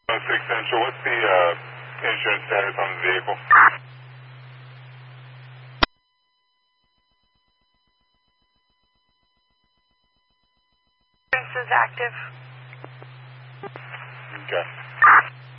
Central, what's the insurance status on the vehicle? Insurance is active. Okay.